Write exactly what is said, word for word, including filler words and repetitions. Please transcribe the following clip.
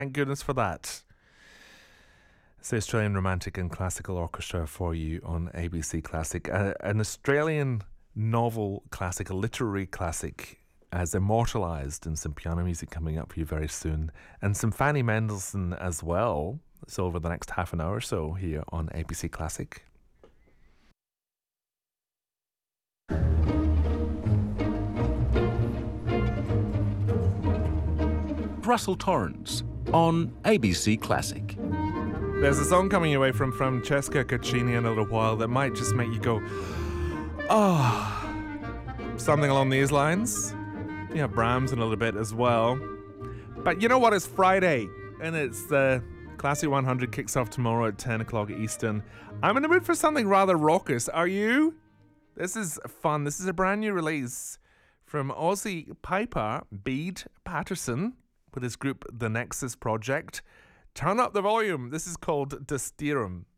Thank goodness for that. It's the Australian Romantic and Classical Orchestra for you on A B C Classic. Uh, an Australian novel classic, a literary classic, as immortalised in some piano music coming up for you very soon. And some Fanny Mendelssohn as well. So over the next half an hour or so here on A B C Classic. Russell Torrens on A B C Classic. There's a song coming your way from Francesca Caccini in a little while that might just make you go, oh, something along these lines. Yeah, Brahms in a little bit as well. But you know what? It's Friday, and it's the Classic one hundred kicks off tomorrow at ten o'clock Eastern. I'm in the mood for something rather raucous. Are you? This is fun. This is a brand new release from Aussie piper Bede Patterson with his group The Nexus Project. Turn up the volume. This is called Dysterum.